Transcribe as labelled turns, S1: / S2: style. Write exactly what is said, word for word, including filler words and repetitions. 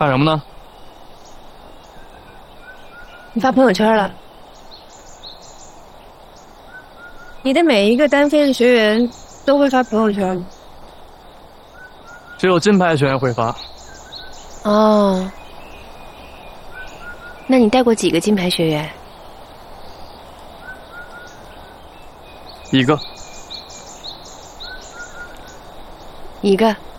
S1: 干什么呢？
S2: 你发朋友圈了。你的每一个单飞的学员都会发朋友圈吗？
S1: 只有金牌学员会发。
S2: 哦，那你带过几个金牌学员？
S1: 一个。
S2: 一个。